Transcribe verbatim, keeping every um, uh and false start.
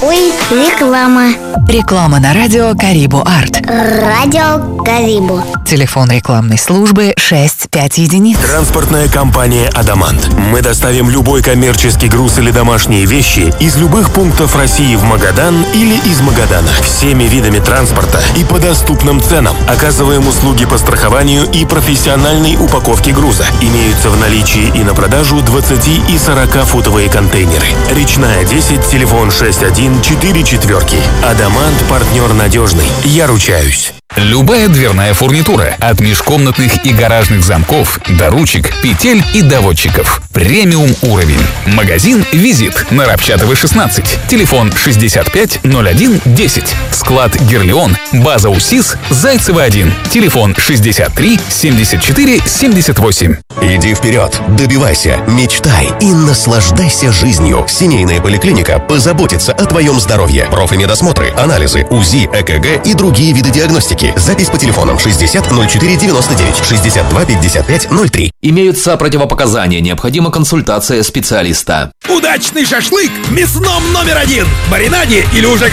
Ой, реклама. Реклама на радио Карибу Арт. Радио Карибу. Телефон рекламной службы шесть пять единиц. Транспортная компания «Адамант». Мы доставим любой коммерческий груз или домашние вещи из любых пунктов России в Магадан или из Магадана. Всеми видами транспорта и по доступным ценам. Оказываем услуги по страхованию и профессиональной упаковке груза. Имеются в наличии и на продажу двадцати и сорокафутовые контейнеры. Речная десять, телефон шесть один четыре четверки. «Адамант» — партнер надежный. Я ручаюсь. Любая дверная фурнитура, от межкомнатных и гаражных замков до ручек, петель и доводчиков. Премиум уровень. Магазин «Визит» на Рапчатовой шестнадцать. Телефон шестьдесят пять ноль один десять. Склад «Герлион», база УСИС, Зайцева один. Телефон шестьдесят три семьдесят четыре семьдесят восемь. Иди вперед, добивайся, мечтай и наслаждайся жизнью. Семейная поликлиника позаботится о твоем здоровье. Профмедосмотры, анализы, УЗИ, ЭКГ и другие виды диагностики. Запись по телефонам шестьдесят ноль четыре девяносто девять, шестьдесят два пятьдесят пять ноль три. Имеются противопоказания, необходима консультация специалиста. Удачный шашлык в мясном номер один. В маринаде или уже